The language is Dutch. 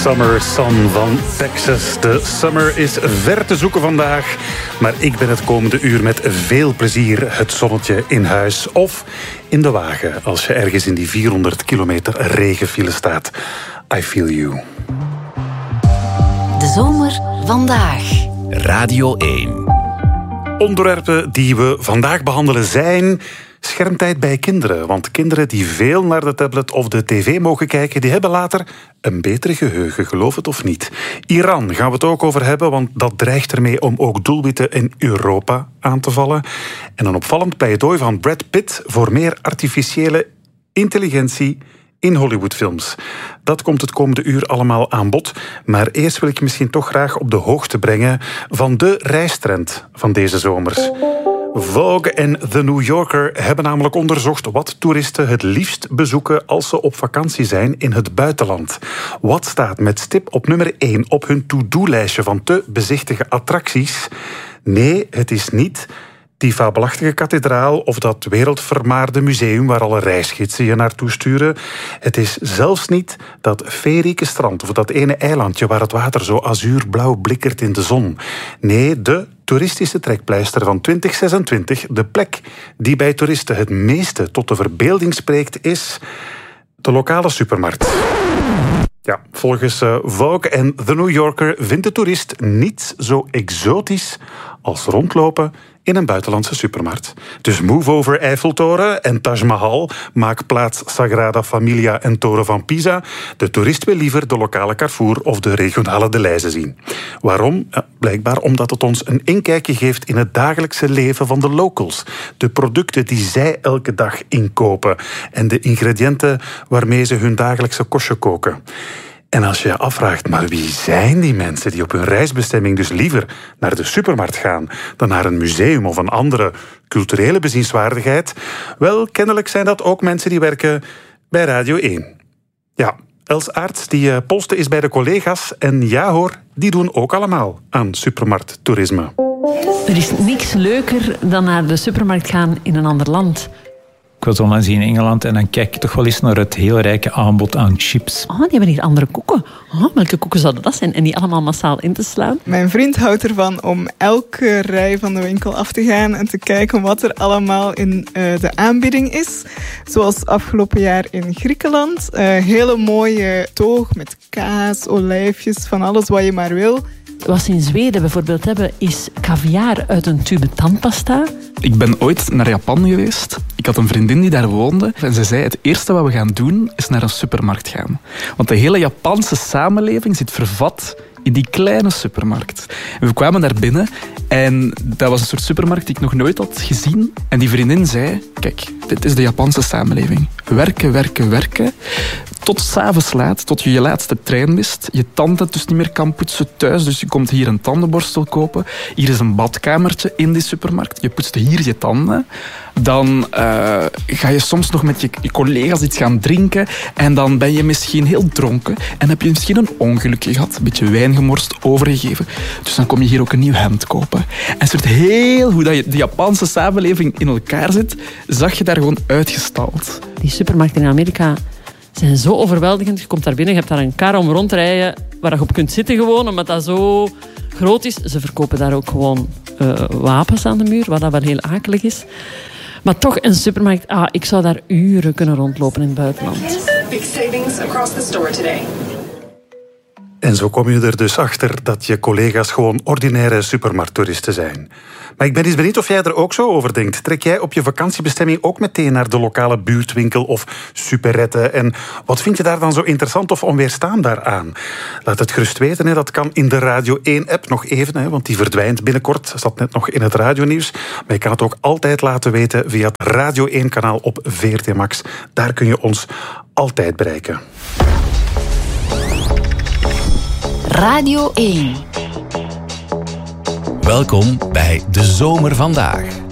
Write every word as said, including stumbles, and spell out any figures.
Summer Sun van Texas. De summer is ver te zoeken vandaag. Maar ik ben het komende uur met veel plezier het zonnetje in huis. Of in de wagen, als je ergens in die vierhonderd kilometer regenfile staat. I feel you. De zomer vandaag. Radio één. Onderwerpen die we vandaag behandelen zijn schermtijd bij kinderen. Want kinderen die veel naar de tablet of de tv mogen kijken, die hebben later een betere geheugen, geloof het of niet. Iran gaan we het ook over hebben, want dat dreigt ermee om ook doelwitten in Europa aan te vallen. En een opvallend pleidooi van Brad Pitt voor meer artificiële intelligentie in Hollywoodfilms. Dat komt het komende uur allemaal aan bod. Maar eerst wil ik je misschien toch graag op de hoogte brengen van de reistrend van deze zomers. Vogue en The New Yorker hebben namelijk onderzocht wat toeristen het liefst bezoeken als ze op vakantie zijn in het buitenland. Wat staat met stip op nummer één op hun to-do-lijstje van te bezichtigen attracties? Nee, het is niet die fabelachtige kathedraal of dat wereldvermaarde museum waar alle reisgidsen je naartoe sturen. Het is zelfs niet dat feerieke strand of dat ene eilandje waar het water zo azuurblauw blikkert in de zon. Nee, de toeristische trekpleister van twintig zesentwintig, de plek die bij toeristen het meeste tot de verbeelding spreekt, is de lokale supermarkt. Ja, volgens uh, Vogue en The New Yorker vindt de toerist niets zo exotisch als rondlopen in een buitenlandse supermarkt. Dus move over Eiffeltoren en Taj Mahal, maak plaats Sagrada Familia en Toren van Pisa. De toerist wil liever de lokale Carrefour of de regionale Delhaize zien. Waarom? Ja, blijkbaar omdat het ons een inkijkje geeft in het dagelijkse leven van de locals. De producten die zij elke dag inkopen en de ingrediënten waarmee ze hun dagelijkse kostje koken. En als je je afvraagt, maar wie zijn die mensen die op hun reisbestemming dus liever naar de supermarkt gaan dan naar een museum of een andere culturele bezienswaardigheid? Wel, kennelijk zijn dat ook mensen die werken bij Radio één. Ja, Els Aerts die uh, polste is bij de collega's en ja hoor, die doen ook allemaal aan supermarkttoerisme. Er is niks leuker dan naar de supermarkt gaan in een ander land. Ik was onlangs in Engeland en dan kijk ik toch wel eens naar het heel rijke aanbod aan chips. Oh, die hebben hier andere koeken. Oh, welke koeken zouden dat zijn? En die allemaal massaal in te slaan? Mijn vriend houdt ervan om elke rij van de winkel af te gaan en te kijken wat er allemaal in uh, de aanbieding is. Zoals afgelopen jaar in Griekenland. Uh, hele mooie toog met kaas, olijfjes, van alles wat je maar wil. Wat ze in Zweden bijvoorbeeld hebben, is caviar uit een tube tandpasta. Ik ben ooit naar Japan geweest. Ik had een vriendin die daar woonde. En ze zei, het eerste wat we gaan doen, is naar een supermarkt gaan. Want de hele Japanse samenleving zit vervat in die kleine supermarkt. En we kwamen daar binnen en dat was een soort supermarkt die ik nog nooit had gezien. En die vriendin zei, kijk, dit is de Japanse samenleving. Werken, werken, werken. Tot 's avonds laat, tot je je laatste trein mist. Je tanden dus niet meer kan poetsen thuis. Dus je komt hier een tandenborstel kopen. Hier is een badkamertje in die supermarkt. Je poetst hier je tanden. Dan uh, ga je soms nog met je, je collega's iets gaan drinken. En dan ben je misschien heel dronken. En heb je misschien een ongelukje gehad. Een beetje wijn gemorst, overgegeven. Dus dan kom je hier ook een nieuw hemd kopen. En soort heel hoe dat je de Japanse samenleving in elkaar zit, zag je daar gewoon uitgestald. Die supermarkten in Amerika zijn zo overweldigend. Je komt daar binnen, je hebt daar een kar om rond te rijden waar je op kunt zitten gewoon, omdat dat zo groot is. Ze verkopen daar ook gewoon uh, wapens aan de muur, wat dat wel heel akelig is. Maar toch een supermarkt, ah, ik zou daar uren kunnen rondlopen in het buitenland. Big savings across the store today. En zo kom je er dus achter dat je collega's gewoon ordinaire supermarkttoeristen zijn. Maar ik ben eens benieuwd of jij er ook zo over denkt. Trek jij op je vakantiebestemming ook meteen naar de lokale buurtwinkel of superrette? En wat vind je daar dan zo interessant of onweerstaanbaar aan? Laat het gerust weten, hè. Dat kan in de Radio één-app nog even, hè, want die verdwijnt binnenkort. Zat net nog in het radionieuws. Maar je kan het ook altijd laten weten via het Radio één-kanaal op V R T Max. Daar kun je ons altijd bereiken. Radio één. Welkom bij De Zomer Vandaag.